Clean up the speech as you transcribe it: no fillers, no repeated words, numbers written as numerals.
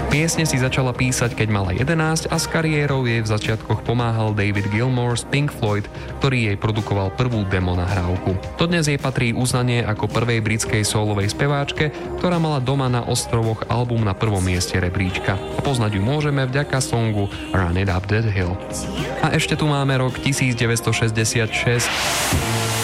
Piesne si začala písať, keď mala 11 a s kariérou jej v začiatkoch pomáhal David Gilmour z Pink Floyd, ktorý jej produkoval prvú demo nahrávku. Dodnes jej patrí uznanie ako prvej britskej sólovej speváčke, ktorá mala doma na ostrovoch album na prvom mieste rebríčka. A poznať ju môžeme vďaka songu Run It Up That Hill. A ešte tu máme rok 1966.